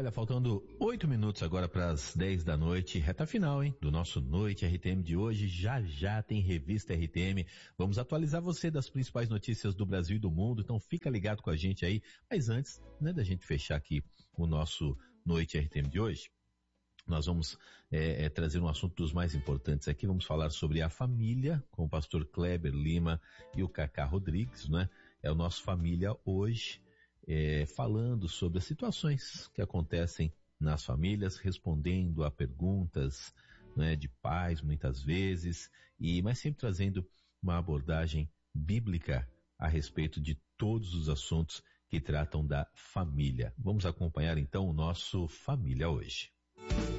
Olha, faltando 8 minutos agora para as 10 da noite, reta final, hein, do nosso Noite RTM de hoje. Já já tem Revista RTM. Vamos atualizar você das principais notícias do Brasil e do mundo, então fica ligado com a gente aí. Mas antes, né, da gente fechar aqui o nosso Noite RTM de hoje, nós vamos trazer um assunto dos mais importantes aqui. Vamos falar sobre a família com o pastor Kleber Lima e o Cacá Rodrigues, né? É o nosso Família Hoje, falando sobre as situações que acontecem nas famílias, respondendo a perguntas, né, de pais muitas vezes, mas sempre trazendo uma abordagem bíblica a respeito de todos os assuntos que tratam da família. Vamos acompanhar então o nosso Família Hoje.